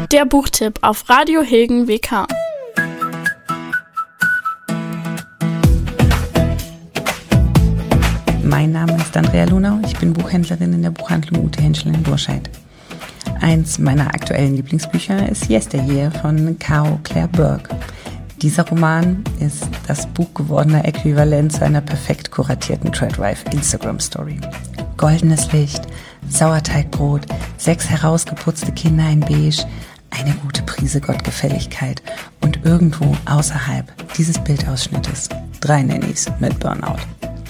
Der Buchtipp auf Radio Hilgen WK. Mein Name ist Andrea Lunau, ich bin Buchhändlerin in der Buchhandlung Ute Henschel in Burscheid. Eins meiner aktuellen Lieblingsbücher ist Yesteryear von Caro Claire Burke. Dieser Roman ist das buchgewordene Äquivalent zu einer perfekt kuratierten Threadwife Instagram-Story. Goldenes Licht, Sauerteigbrot, 6 herausgeputzte Kinder in Beige, eine gute Prise Gottgefälligkeit und irgendwo außerhalb dieses Bildausschnittes 3 Nannies mit Burnout.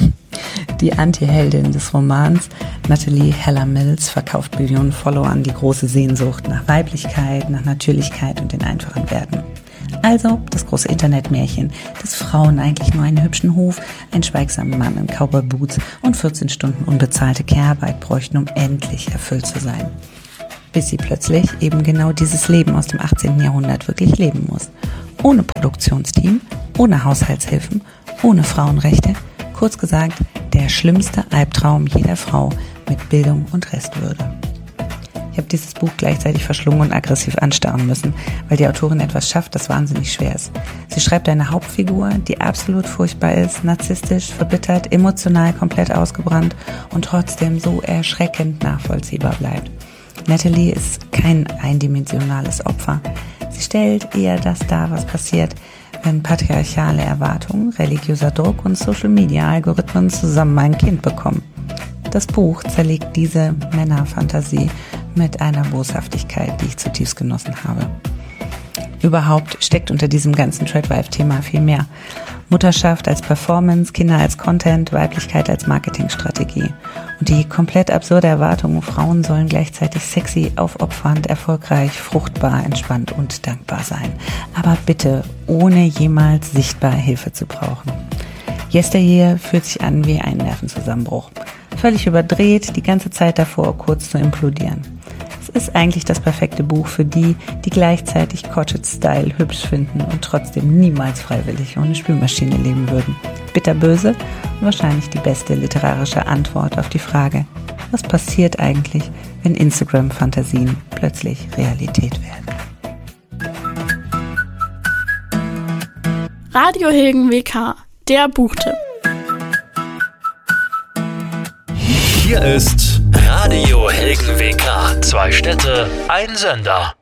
Die Anti-Heldin des Romans, Natalie Heller Mills, verkauft Billionen Followern die große Sehnsucht nach Weiblichkeit, nach Natürlichkeit und den einfachen Werten. Also das große Internetmärchen, dass Frauen eigentlich nur einen hübschen Hof, einen schweigsamen Mann in Cowboy-Boots und 14 Stunden unbezahlte Care-Arbeit bräuchten, um endlich erfüllt zu sein. Bis sie plötzlich eben genau dieses Leben aus dem 18. Jahrhundert wirklich leben muss. Ohne Produktionsteam, ohne Haushaltshilfen, ohne Frauenrechte. Kurz gesagt, der schlimmste Albtraum jeder Frau mit Bildung und Restwürde. Ich habe dieses Buch gleichzeitig verschlungen und aggressiv anstarren müssen, weil die Autorin etwas schafft, das wahnsinnig schwer ist. Sie schreibt eine Hauptfigur, die absolut furchtbar ist, narzisstisch, verbittert, emotional komplett ausgebrannt und trotzdem so erschreckend nachvollziehbar bleibt. Natalie ist kein eindimensionales Opfer. Sie stellt eher das dar, was passiert, wenn patriarchale Erwartungen, religiöser Druck und Social-Media-Algorithmen zusammen ein Kind bekommen. Das Buch zerlegt diese Männerfantasie mit einer Boshaftigkeit, die ich zutiefst genossen habe. Überhaupt steckt unter diesem ganzen Threadwife-Thema viel mehr. Mutterschaft als Performance, Kinder als Content, Weiblichkeit als Marketingstrategie. Und die komplett absurde Erwartung, Frauen sollen gleichzeitig sexy, aufopfernd, erfolgreich, fruchtbar, entspannt und dankbar sein. Aber bitte ohne jemals sichtbar Hilfe zu brauchen. Yesteryear fühlt sich an wie ein Nervenzusammenbruch. Völlig überdreht, die ganze Zeit davor kurz zu implodieren. Es ist eigentlich das perfekte Buch für die, die gleichzeitig Cottage-Style hübsch finden und trotzdem niemals freiwillig ohne Spülmaschine leben würden. Bitterböse und wahrscheinlich die beste literarische Antwort auf die Frage, was passiert eigentlich, wenn Instagram-Fantasien plötzlich Realität werden? Radio Hilgen WK, der Buchtipp. Hier ist Radio Hilgen WK. 2 Städte, ein Sender.